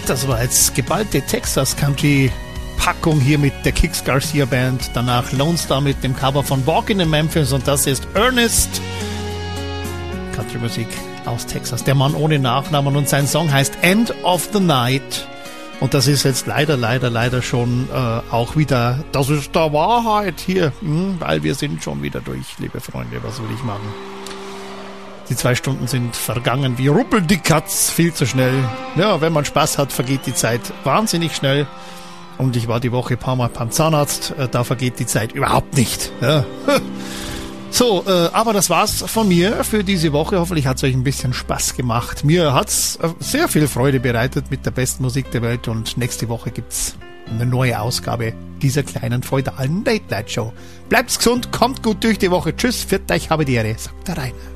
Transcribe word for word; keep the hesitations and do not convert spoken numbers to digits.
Das war jetzt geballte Texas Country Packung hier mit der Kix Garcia Band. Danach Lone Star mit dem Cover von Walkin' in Memphis und das ist Ernest. Country Musik aus Texas. Der Mann ohne Nachnamen und sein Song heißt End of the Night. Und das ist jetzt leider, leider, leider schon äh, auch wieder, das ist der Wahrheit hier, hm, weil wir sind schon wieder durch, liebe Freunde, was will ich machen? Die zwei Stunden sind vergangen wie Ruppel die Katz, viel zu schnell. Ja, wenn man Spaß hat, vergeht die Zeit wahnsinnig schnell. Und ich war die Woche ein paar Mal beim Zahnarzt, äh, da vergeht die Zeit überhaupt nicht. Ja. So, äh, aber das war's von mir für diese Woche. Hoffentlich hat's euch ein bisschen Spaß gemacht. Mir hat's äh, sehr viel Freude bereitet mit der besten Musik der Welt und nächste Woche gibt's eine neue Ausgabe dieser kleinen feudalen Late Night Show. Bleibt's gesund, kommt gut durch die Woche. Tschüss, pfiat euch, habe die Ehre, sagt der Rainer.